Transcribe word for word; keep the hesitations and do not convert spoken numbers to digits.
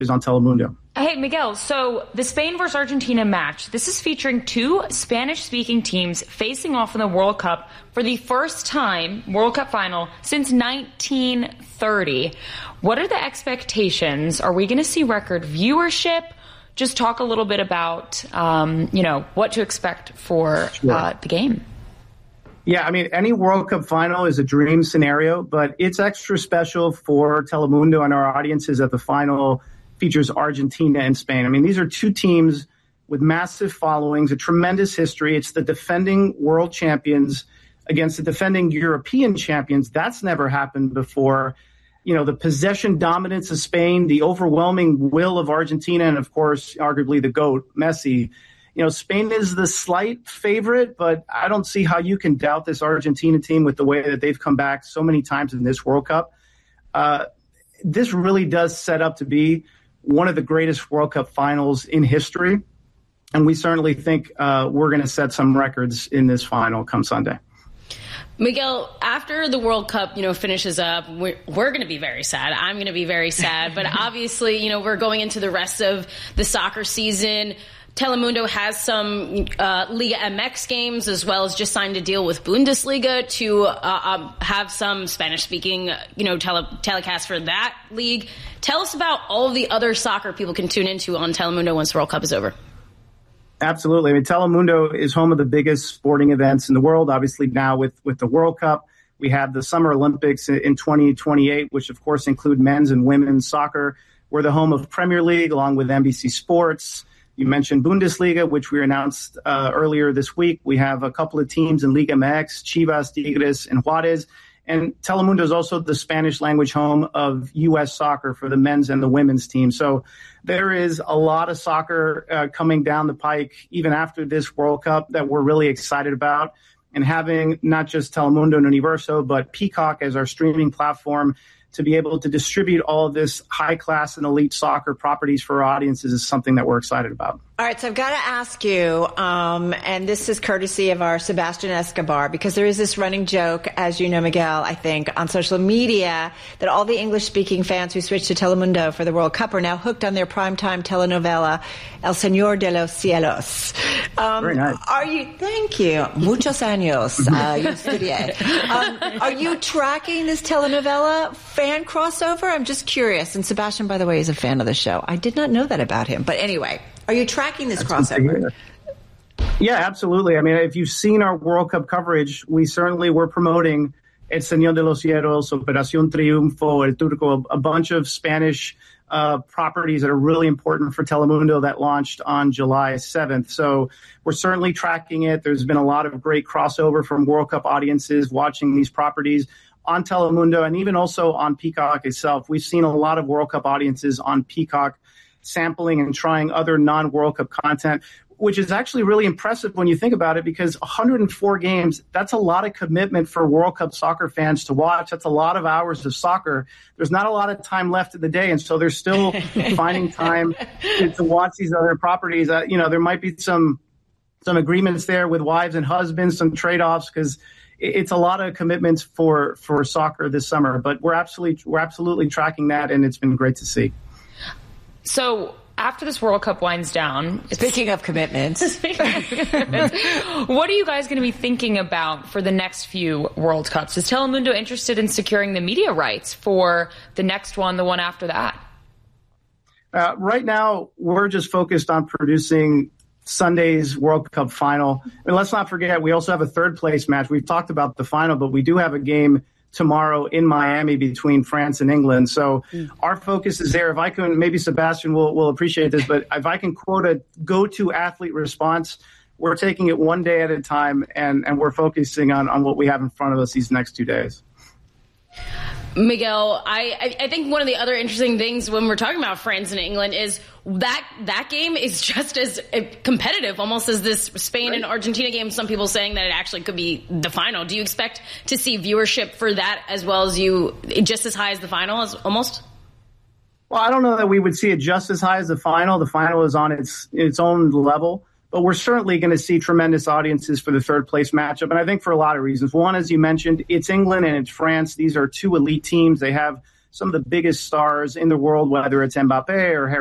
on Telemundo. Hey, Miguel, so the Spain versus Argentina match, this is featuring two Spanish-speaking teams facing off in the World Cup for the first time, World Cup final, since nineteen thirty. What are the expectations? Are we going to see record viewership? Just talk a little bit about, um, you know, what to expect for Sure. uh, the game. Yeah, I mean, any World Cup final is a dream scenario, but it's extra special for Telemundo and our audiences that the final features Argentina and Spain. I mean, these are two teams with massive followings, a tremendous history. It's the defending world champions against the defending European champions. That's never happened before. You know, the possession dominance of Spain, the overwhelming will of Argentina, and of course, arguably the GOAT, Messi. You know, Spain is the slight favorite, but I don't see how you can doubt this Argentina team with the way that they've come back so many times in this World Cup. Uh, this really does set up to be one of the greatest World Cup finals in history. And we certainly think uh, we're going to set some records in this final come Sunday. Miguel, after the World Cup, you know, finishes up, we're, we're going to be very sad. I'm going to be very sad. But obviously, you know, we're going into the rest of the soccer season. Telemundo has some uh, Liga M X games, as well as just signed a deal with Bundesliga to uh, um, have some Spanish-speaking, you know, tele- telecast for that league. Tell us about all of the other soccer people can tune into on Telemundo once the World Cup is over. Absolutely. I mean, Telemundo is home of the biggest sporting events in the world. Obviously, now with, with the World Cup, we have the Summer Olympics in twenty twenty-eight, which, of course, include men's and women's soccer. We're the home of Premier League, along with N B C Sports. You mentioned Bundesliga, which we announced uh, earlier this week. We have a couple of teams in Liga M X, Chivas, Tigres, and Juarez. And Telemundo is also the Spanish language home of U S soccer for the men's and the women's team. So there is a lot of soccer uh, coming down the pike, even after this World Cup, that we're really excited about. And having not just Telemundo and Universo, but Peacock as our streaming platform to be able to distribute all of this high-class and elite soccer properties for our audiences is something that we're excited about. All right, so I've got to ask you, um, and this is courtesy of our Sebastian Escobar, because there is this running joke, as you know, Miguel, I think, on social media, that all the English-speaking fans who switched to Telemundo for the World Cup are now hooked on their primetime telenovela, El Señor de los Cielos. Um, Very nice. Are you, thank you, muchos años, uh, you estudié. Um, are you tracking this telenovela fan crossover? I'm just curious. And Sebastian, by the way, is a fan of the show. I did not know that about him. But anyway, are you tracking this That's crossover? Yeah, absolutely. I mean, if you've seen our World Cup coverage, we certainly were promoting El Señor de los Cielos, Operación Triunfo, El Turco, a bunch of Spanish uh, properties that are really important for Telemundo that launched on July seventh. So we're certainly tracking it. There's been a lot of great crossover from World Cup audiences watching these properties on Telemundo and even also on Peacock itself. We've seen a lot of World Cup audiences on Peacock sampling and trying other non-World Cup content, which is actually really impressive when you think about it, because one hundred four games, that's a lot of commitment for World Cup soccer fans to watch. That's a lot of hours of soccer. There's not a lot of time left in the day, and so they're still finding time to, to watch these other properties. Uh, you know, there might be some some agreements there with wives and husbands, some trade-offs, because it's a lot of commitments for, for soccer this summer. But we're absolutely we're absolutely tracking that, and it's been great to see. So after this World Cup winds down, Speaking of commitments, speaking of commitments, what are you guys going to be thinking about for the next few World Cups? Is Telemundo interested in securing the media rights for the next one, the one after that? Uh, right now, we're just focused on producing Sunday's World Cup final. And let's not forget, we also have a third place match. We've talked about the final, but we do have a game tomorrow in Miami between France and England. So mm. our focus is there. If I can, maybe Sebastian will, will appreciate this, but if I can quote a go-to athlete response, we're taking it one day at a time, and, and we're focusing on, on what we have in front of us these next two days. Miguel, I, I think one of the other interesting things when we're talking about France and England is that that game is just as competitive almost as this Spain right. and Argentina game. Some people saying that it actually could be the final. Do you expect to see viewership for that as well as you, just as high as the final as almost? Well, I don't know that we would see it just as high as the final. The final is on its its own level. But we're certainly going to see tremendous audiences for the third place matchup. And I think for a lot of reasons. One, as you mentioned, it's England and it's France. These are two elite teams. They have some of the biggest stars in the world, whether it's Mbappe or Harry